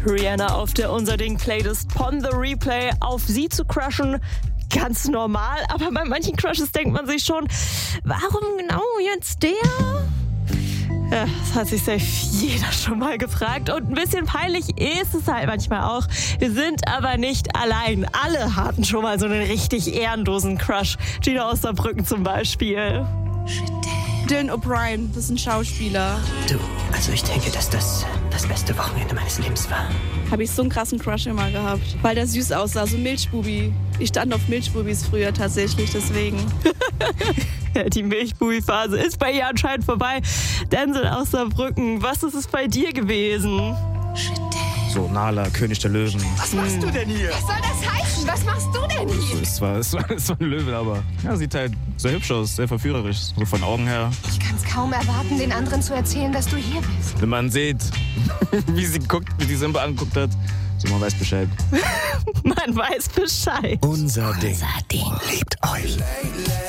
Rihanna auf der Unser Ding Playlist Pon the Replay. Auf sie zu crushen, ganz normal, aber bei manchen Crushes denkt man sich schon, warum genau jetzt der? Ja, das hat sich safe jeder schon mal gefragt und ein bisschen peinlich ist es halt manchmal auch. Wir sind aber nicht allein. Alle hatten schon mal so einen richtig ehrenlosen Crush. Gina aus Saarbrücken zum Beispiel. Dylan O'Brien, das ist ein Schauspieler. Du, also ich denke, dass das beste Wochenende meines Lebens war. Habe ich so einen krassen Crush immer gehabt, weil der süß aussah, so Milchbubi. Ich stand auf Milchbubis früher tatsächlich, deswegen. Die Milchbubi-Phase ist bei ihr anscheinend vorbei. Denzel aus Saarbrücken, was ist es bei dir gewesen? So, Nala, König der Löwen. Was machst du denn hier? Was soll das heißen? Was machst du denn hier? Es war ein Löwe, aber ja, sieht halt sehr hübsch aus, sehr verführerisch. So von Augen her. Ich kann es kaum erwarten, den anderen zu erzählen, dass du hier bist. Wenn man sieht, wie sie guckt, wie die Simba angeguckt hat, so man weiß Bescheid. Man weiß Bescheid. Unser Ding liebt euch.